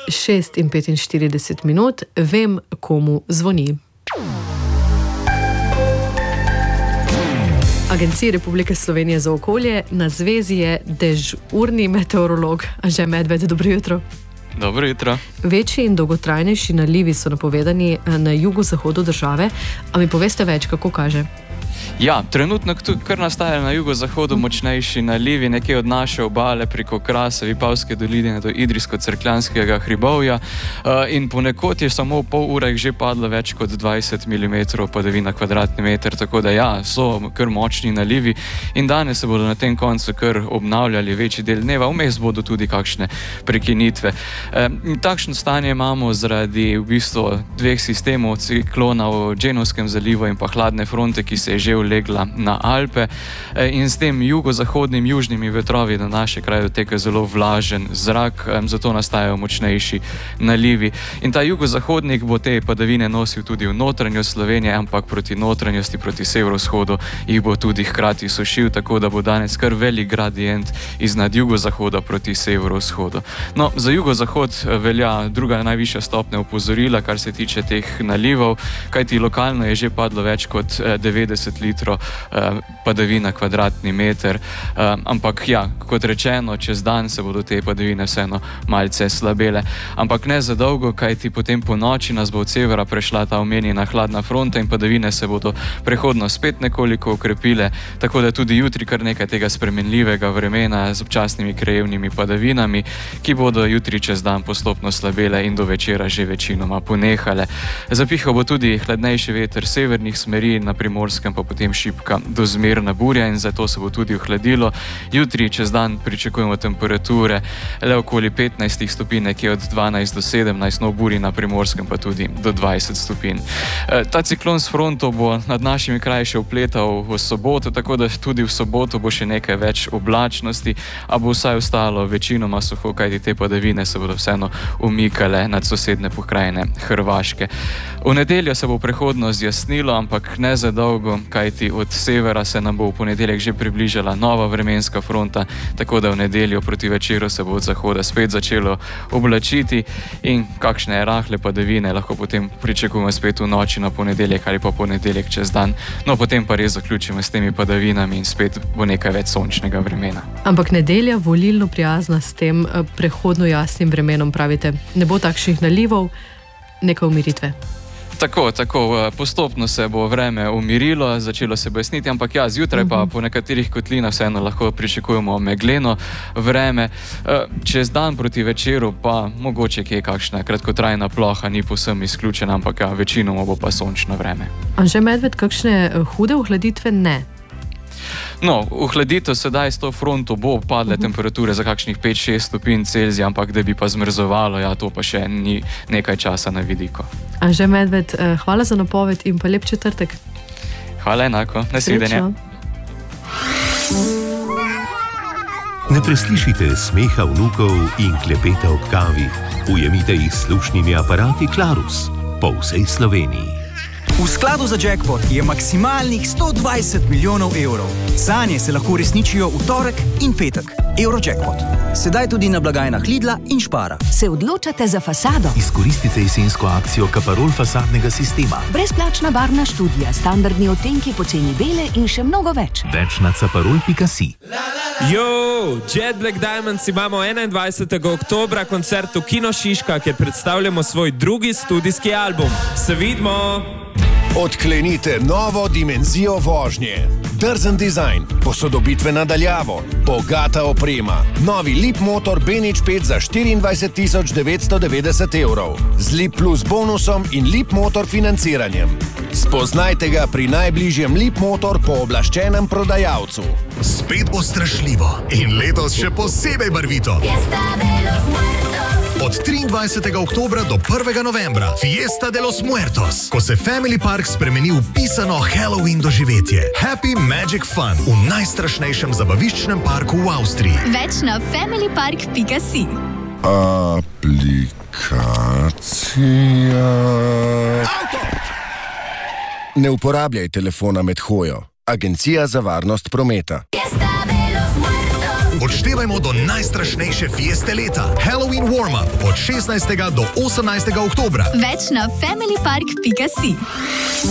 6:45, vem, komu zvoni. Agencija Republike Slovenije za okolje, na zvezi je dežurni meteorolog Anže Medved. Dobro jutro. Dobro jutro. Večji in dolgotrajnejši nalivi so napovedani na jugozahodu države. A mi poveste več, kako kaže? Ja, trenutno kar nastaja na jugozahodu močnejši nalivi, nekje od naše obale preko Krasa, Vipavske doline do Idrijsko-Cerkljanskega hribovja, in ponekod je samo v pol ure že padlo več kot 20 mm padavin na kvadratni meter, tako da ja, so kar močni nalivi in danes se bodo na tem koncu kar obnavljali večji del dneva, vmes bodo tudi kakšne prekinitve. Takšno stanje imamo zaradi v bistvu dveh sistemov ciklona v Dženovskem zalivu in pa hladne fronte, ki se je že ulegla na Alpe, in s tem jugozahodnim južnimi vetrovi na naše kraje doteka zelo vlažen zrak, zato nastajajo močnejši nalivi. In ta jugozahodnik bo te padavine nosil tudi v notranjost Slovenije, ampak proti notranjosti, proti severovzhodu jih bo tudi hkrati sušil, tako da bo danes kar velik gradient iznad jugozahoda proti severovzhodu. No, za jugozahod velja druga najvišja stopnja opozorila, kar se tiče teh nalivov, kajti lokalno je že padlo več kot 90 litrov padavin na kvadratni meter, ampak ja, kot rečeno, čez dan se bodo te padavine vseeno malce slabele, ampak ne za dolgo, kajti potem po noči nas bo od severa prešla ta omenjena hladna fronta in padavine se bodo prehodno spet nekoliko okrepile, tako da tudi jutri kar nekaj tega spremenljivega vremena z občasnimi krajevnimi padavinami, ki bodo jutri čez dan postopno slabele in do večera že večinoma ponehale. Zapihal bo tudi hladnejši veter severnih smeri, na Primorskem pa potem šibka do zmerna burja in zato se bo tudi ohladilo. Jutri čez dan pričakujemo temperature le okoli 15 stopinj, nekje od 12 do 17, no v burji na Primorskem pa tudi do 20 stopinj. Ta ciklon s fronto bo nad našimi kraji še upletal v soboto, tako da tudi v soboto bo še nekaj več oblačnosti, a bo vsaj ostalo večinoma suho, kajti te padavine se bodo vseeno umikale nad sosedne pokrajine Hrvaške. V nedeljo se bo prehodno zjasnilo, ampak ne za dolgo, kajti od severa se nam bo v ponedeljek že približala nova vremenska fronta, tako da v nedeljo proti večeru se bo od zahoda spet začelo oblačiti in kakšne rahle padavine lahko potem pričakujemo spet v noči na ponedeljek ali pa ponedeljek čez dan. No, potem pa res zaključimo s temi padavinami in spet bo nekaj več sončnega vremena. Ampak nedelja volilno prijazna s tem prehodno jasnim vremenom, pravite. Ne bo takšnih nalivov, nekaj umiritve. Tako, postopno se bo vreme umirilo, začelo se bo jasniti, ampak ja, zjutraj pa po nekaterih kotlinah vseeno lahko pričakujemo megleno vreme. Čez dan proti večeru pa mogoče kje kakšna kratkotrajna ploha ni povsem izključena, ampak ja, večinoma bo pa sončno vreme. Anže Medved, kakšne hude ohladitve ne? No, ohladitev sedaj s to fronto bo padle temperature za kakšnih 5-6 stopinj Celzija, ampak da bi pa zmrzovalo, ja, to pa še ni nekaj časa na vidiku. Anže Medved, hvala za napoved in pa lep četrtek. Hvala enako, nasvidenje. Ne preslišite smeha vnukov in klepeta ob kavi. Ujemite jih s slušnimi aparati Clarus po vsej Sloveniji. V skladu za jackpot je maksimalnih 120 milijonov evrov. Sanje se lahko uresničijo v torek in petek. Eurojackpot. Sedaj tudi na blagajnah Lidla in Spara. Se odločate za fasado? Izkoristite jesensko akcijo Caparol fasadnega sistema. Brezplačna barvna študija, standardni odtenki poceni bele in še mnogo več. Več na caparol.si. Yo, Jet Black Diamonds imamo 21. oktobra koncert v Kino Šiška, kjer predstavljamo svoj drugi studijski album. Se vidimo! Odklenite novo dimenzijo vožnje. Drzen dizajn, posodobitve nadaljavo, bogata oprema. Novi Leap Motor Benič 5 za 24 990 evrov. Z Leap Plus bonusom in Leap Motor financiranjem. Spoznajte ga pri najbližjem Leap Motor pooblaščenem prodajalcu. Spet bo strašljivo in letos še posebej barvito. Od 23. oktobra do 1. novembra Fiesta de los Muertos, ko se Family Park spremeni v pisano Halloween doživetje. Happy Magic Fun v najstrašnejšem zabaviščnem parku v Avstriji. Več na familypark.si. Aplikacija. Avto! Ne uporabljaj telefona med hojo. Agencija za varnost prometa. Odštevajmo do najstrašnejše fieste leta. Halloween warm-up od 16. do 18. oktobra. Več na familypark.si.